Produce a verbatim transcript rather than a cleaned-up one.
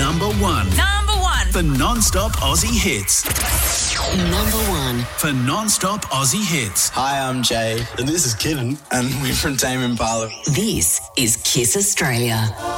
number one. Number one. For non-stop Aussie hits. Number one. For non-stop Aussie hits. Hi, I'm Jay. And this is Kevin. And we're from Tame Impala. This is Kiss Australia.